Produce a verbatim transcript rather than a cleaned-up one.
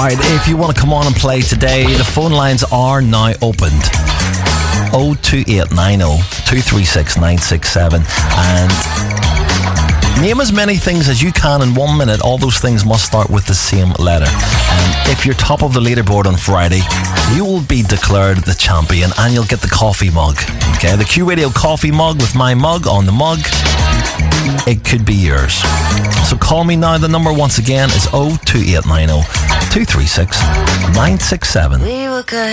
Right, if you want to come on and play today, the phone lines are now opened. oh two eight nine oh, two three six, nine six seven. And name as many things as you can in one minute. All those things must start with the same letter. And if you're top of the leaderboard on Friday, you will be declared the champion and you'll get the coffee mug. Okay, the Q Radio coffee mug with my mug on the mug. It could be yours. So call me now. The number once again is oh two eight nine oh, two three six, nine six seven. We were good.